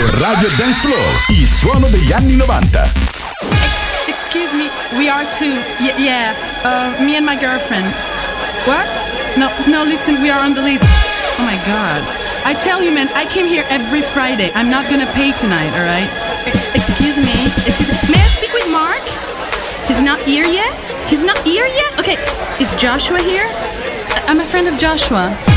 Radio Dance Floor, il suono degli anni 90. Excuse me, we are two. Me and my girlfriend. What? No, listen, we are on the list. Oh my God. I tell you, man, I came here every Friday. I'm not gonna pay tonight, alright? Excuse me. May I speak with Mark? He's not here yet? Okay, is Joshua here? I'm a friend of Joshua.